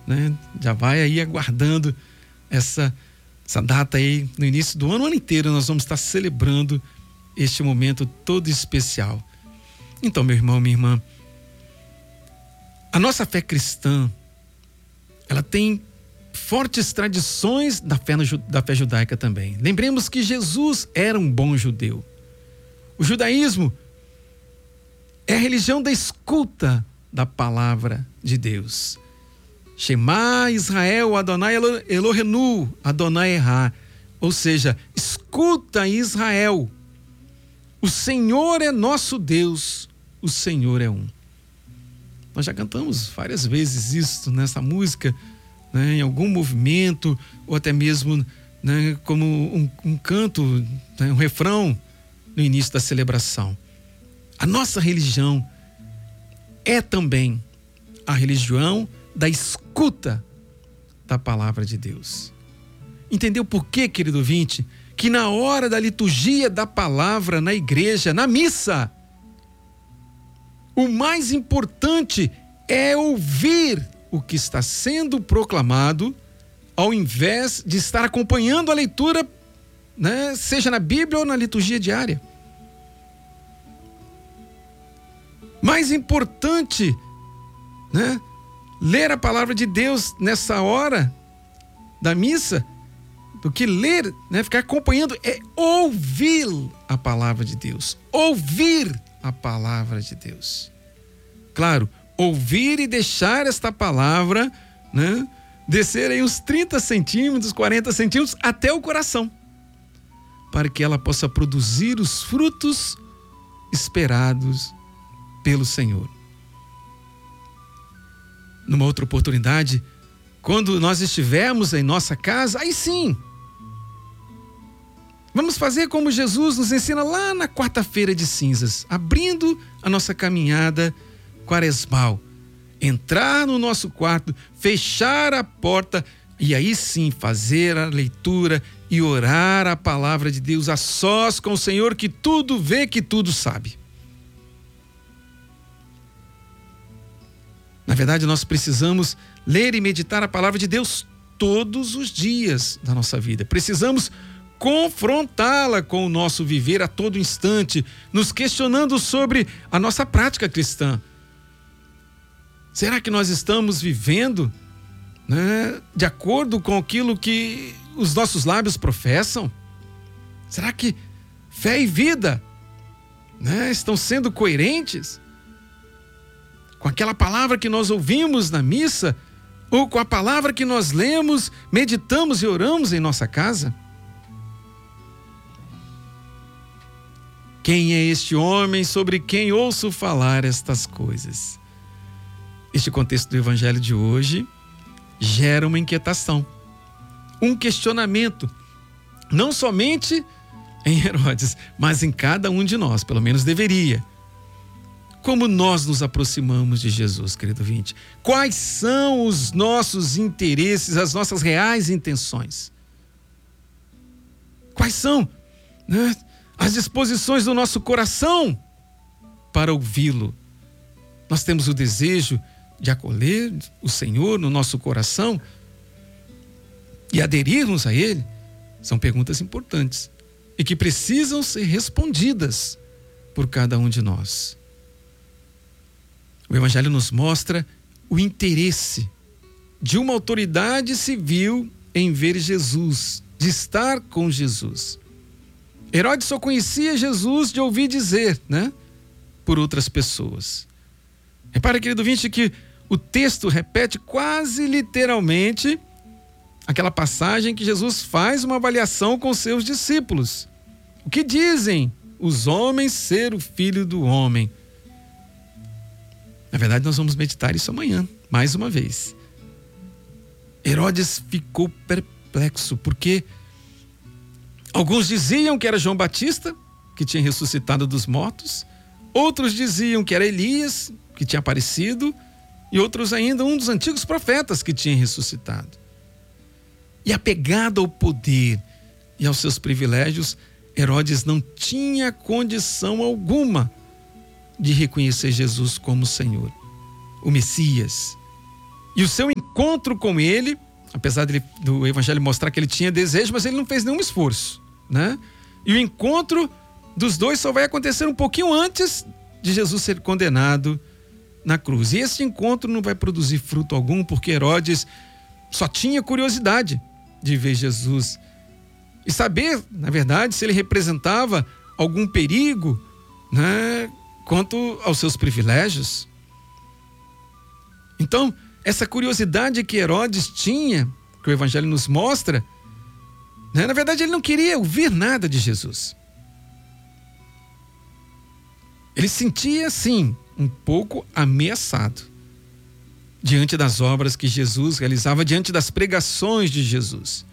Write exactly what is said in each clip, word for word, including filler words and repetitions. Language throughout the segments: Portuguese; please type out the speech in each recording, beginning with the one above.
né, já vai aí aguardando essa, essa data aí no início do ano, o ano inteiro nós vamos estar celebrando este momento todo especial. Então, meu irmão, minha irmã, a nossa fé cristã, ela tem fortes tradições da fé, da fé judaica também. Lembremos que Jesus era um bom judeu. O judaísmo é a religião da escuta da palavra de Deus. Shema Israel, Adonai Elohenu, Adonai Erá. Ou seja, escuta Israel. O Senhor é nosso Deus, o Senhor é um. Nós já cantamos várias vezes isso nessa música, né, em algum movimento, ou até mesmo, né, como um, um canto, né, um refrão no início da celebração. A nossa religião é também a religião da escuta da palavra de Deus. Entendeu por quê, querido ouvinte? Que na hora da liturgia da palavra na igreja, na missa, o mais importante é ouvir o que está sendo proclamado, ao invés de estar acompanhando a leitura, né, seja na Bíblia ou na liturgia diária. Mais importante, né, ler a palavra de Deus nessa hora da missa, do que ler, né, ficar acompanhando, é ouvir a palavra de Deus. Ouvir a palavra de Deus. Claro, ouvir e deixar esta palavra, né, descer aí uns trinta centímetros, quarenta centímetros até o coração, para que ela possa produzir os frutos esperados pelo Senhor. Numa outra oportunidade, quando nós estivermos em nossa casa, aí sim, vamos fazer como Jesus nos ensina lá na quarta-feira de cinzas, abrindo a nossa caminhada quaresmal. Entrar no nosso quarto, fechar a porta e aí sim fazer a leitura e orar a palavra de Deus a sós com o Senhor, que tudo vê, que tudo sabe. Na verdade, nós precisamos ler e meditar a palavra de Deus todos os dias da nossa vida. Precisamos confrontá-la com o nosso viver a todo instante, nos questionando sobre a nossa prática cristã. Será que nós estamos vivendo, né, de acordo com aquilo que os nossos lábios professam? Será que fé e vida, né, estão sendo coerentes com aquela palavra que nós ouvimos na missa, ou com a palavra que nós lemos, meditamos e oramos em nossa casa? Quem é este homem sobre quem ouço falar estas coisas? Este contexto do evangelho de hoje gera uma inquietação, um questionamento, não somente em Herodes, mas em cada um de nós, pelo menos deveria. Como nós nos aproximamos de Jesus, querido ouvinte? Quais são os nossos interesses, as nossas reais intenções? Quais são, né, as disposições do nosso coração para ouvi-lo? Nós temos o desejo de acolher o Senhor no nosso coração e aderirmos a Ele? São perguntas importantes e que precisam ser respondidas por cada um de nós. O Evangelho nos mostra o interesse de uma autoridade civil em ver Jesus, de estar com Jesus. Herodes só conhecia Jesus de ouvir dizer, né, por outras pessoas. Repara, querido ouvinte, que o texto repete quase literalmente aquela passagem que Jesus faz uma avaliação com seus discípulos. O que dizem os homens ser o Filho do Homem? Na verdade, nós vamos meditar isso amanhã, mais uma vez. Herodes ficou perplexo, porque alguns diziam que era João Batista, que tinha ressuscitado dos mortos, outros diziam que era Elias, que tinha aparecido, e outros ainda um dos antigos profetas que tinha ressuscitado. E apegado ao poder e aos seus privilégios, Herodes não tinha condição alguma de reconhecer Jesus como Senhor, o Messias, E o seu encontro com ele, apesar dele, do evangelho mostrar que ele tinha desejo, mas ele não fez nenhum esforço, né? E o encontro dos dois só vai acontecer um pouquinho antes de Jesus ser condenado na cruz. E esse encontro não vai produzir fruto algum, porque Herodes só tinha curiosidade de ver Jesus e saber, na verdade, se ele representava algum perigo, né, quanto aos seus privilégios. Então, essa curiosidade que Herodes tinha, que o evangelho nos mostra, né, na verdade ele não queria ouvir nada de Jesus. Ele sentia, sim, um pouco ameaçado diante das obras que Jesus realizava, diante das pregações de Jesus.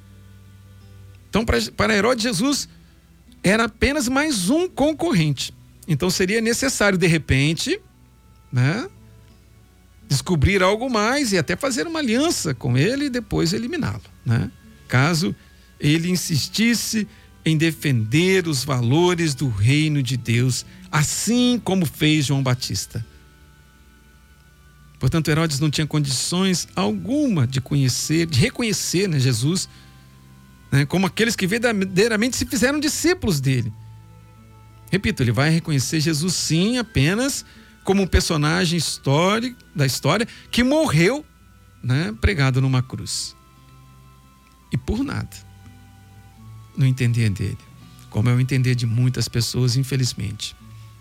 Então, para Herodes, Jesus era apenas mais um concorrente. Então, seria necessário, de repente, né, descobrir algo mais e até fazer uma aliança com ele e depois eliminá-lo, né? Caso ele insistisse em defender os valores do reino de Deus, assim como fez João Batista. Portanto, Herodes não tinha condições alguma de conhecer, de reconhecer, né, Jesus, né, como aqueles que verdadeiramente se fizeram discípulos dele. Repito, ele vai reconhecer Jesus sim apenas como um personagem histórico da história que morreu, né, pregado numa cruz. E por nada. No entender dele, como é o entender de muitas pessoas, infelizmente.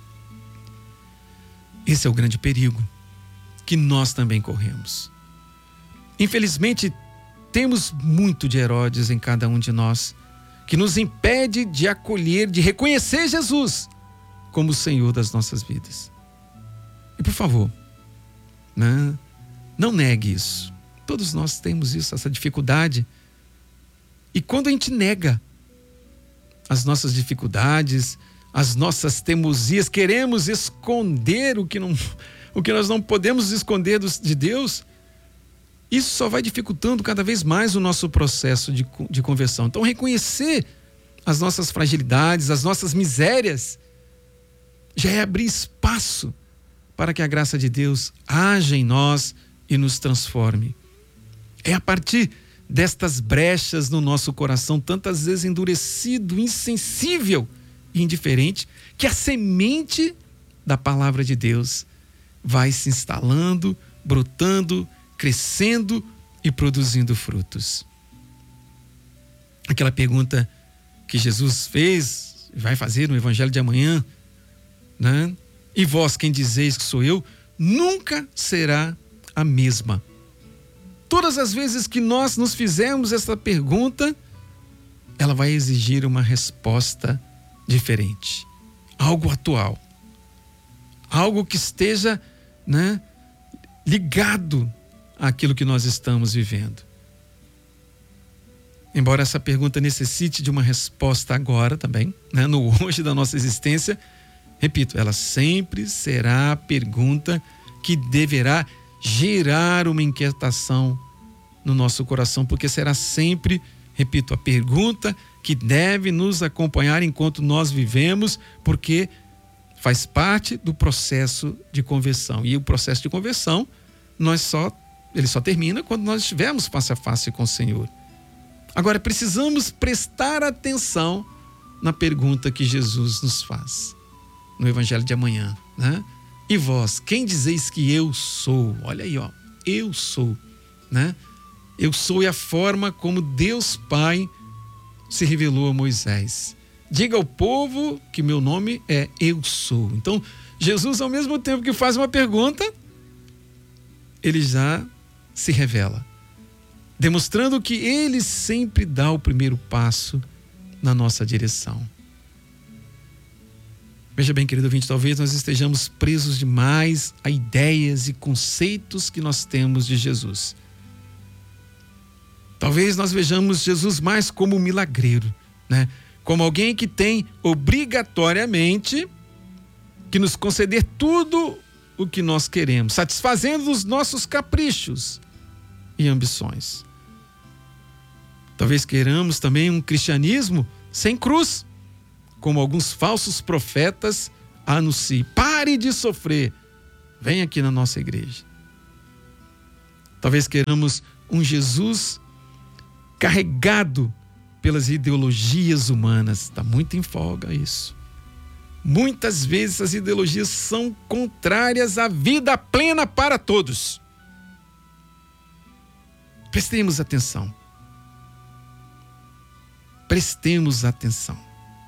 Esse é o grande perigo que nós também corremos. Infelizmente, temos muito de Herodes em cada um de nós, que nos impede de acolher, de reconhecer Jesus como o Senhor das nossas vidas. E por favor, né, não negue isso. Todos nós temos isso, essa dificuldade. E quando a gente nega as nossas dificuldades, as nossas teimosias, queremos esconder o que, não, o que nós não podemos esconder de Deus, isso só vai dificultando cada vez mais o nosso processo de, de conversão. Então, reconhecer as nossas fragilidades, as nossas misérias, já é abrir espaço para que a graça de Deus haja em nós e nos transforme. É a partir destas brechas no nosso coração, tantas vezes endurecido, insensível e indiferente, que a semente da palavra de Deus vai se instalando, brotando, crescendo e produzindo frutos. Aquela pergunta que Jesus fez, vai fazer no evangelho de amanhã, né? E vós, quem dizeis que sou eu, nunca será a mesma. Todas as vezes que nós nos fizermos essa pergunta, ela vai exigir uma resposta diferente. Algo atual. Algo que esteja, né, ligado àquilo que nós estamos vivendo. Embora essa pergunta necessite de uma resposta agora também, né, no hoje da nossa existência, repito, ela sempre será a pergunta que deverá gerar uma inquietação no nosso coração, porque será sempre, repito, a pergunta que deve nos acompanhar enquanto nós vivemos, porque faz parte do processo de conversão. E o processo de conversão, nós só, ele só termina quando nós estivermos face a face com o Senhor. Agora, precisamos prestar atenção na pergunta que Jesus nos faz no Evangelho de amanhã, né? E vós, quem dizeis que eu sou? Olha aí, ó, eu sou, né? Eu sou é a forma como Deus Pai se revelou a Moisés. Diga ao povo que meu nome é Eu Sou. Então, Jesus, ao mesmo tempo que faz uma pergunta, ele já se revela, demonstrando que ele sempre dá o primeiro passo na nossa direção. Veja bem, querido ouvinte, talvez nós estejamos presos demais a ideias e conceitos que nós temos de Jesus. Talvez nós vejamos Jesus mais como um milagreiro, né? Como alguém que tem obrigatoriamente que nos conceder tudo o que nós queremos, satisfazendo os nossos caprichos e ambições. Talvez queiramos também um cristianismo sem cruz, como alguns falsos profetas anunciam. Pare de sofrer, vem aqui na nossa igreja. Talvez queiramos um Jesus carregado pelas ideologias humanas. Está muito em folga isso. Muitas vezes as ideologias são contrárias à vida plena para todos. Prestemos atenção. Prestemos atenção.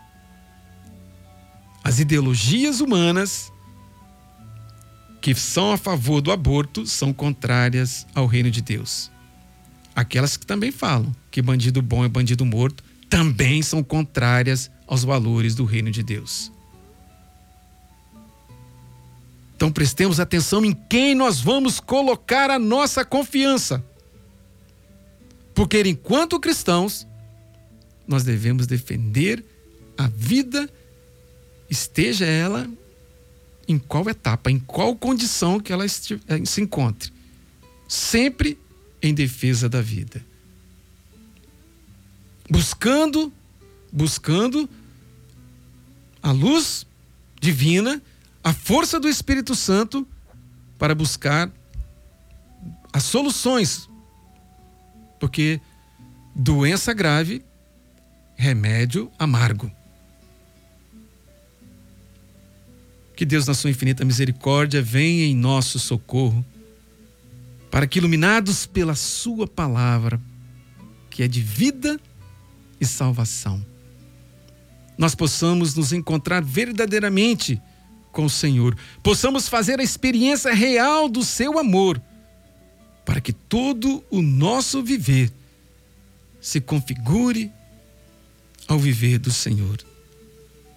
As ideologias humanas que são a favor do aborto são contrárias ao reino de Deus. Aquelas que também falam que bandido bom é bandido morto também são contrárias aos valores do reino de Deus. Então prestemos atenção em quem nós vamos colocar a nossa confiança. Porque enquanto cristãos, nós devemos defender a vida, esteja ela em qual etapa, em qual condição que ela se encontre. Sempre em defesa da vida. Buscando, buscando a luz divina, a força do Espírito Santo para buscar as soluções. Porque doença grave, remédio amargo. Que Deus, na sua infinita misericórdia, venha em nosso socorro, para que, iluminados pela sua palavra, que é de vida e salvação, nós possamos nos encontrar verdadeiramente com o Senhor, possamos fazer a experiência real do seu amor, para que todo o nosso viver se configure ao viver do Senhor.